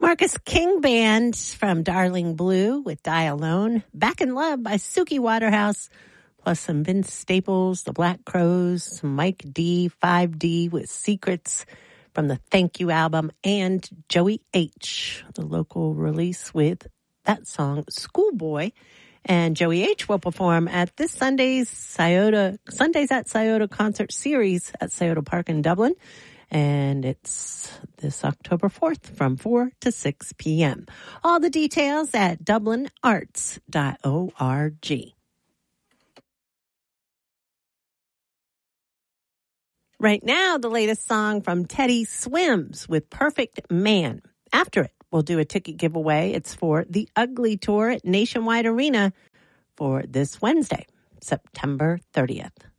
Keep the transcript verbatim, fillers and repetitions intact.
Marcus King Band from Darling Blue with Die Alone. Back in Love by Suki Waterhouse. Plus some Vince Staples, the Black Crowes, some Mike D, five D with Secrets from the Thank You album, and Joey H, the local release with that song, Schoolboy. And Joey H will perform at this Sunday's Scioto, Sundays at Scioto concert series at Scioto Park in Dublin. And it's this October fourth from four to six p.m. All the details at dublin arts dot org. Right now, the latest song from Teddy Swims with Perfect Man. After it, we'll do a ticket giveaway. It's for the Ugly Tour at Nationwide Arena for this Wednesday, September thirtieth.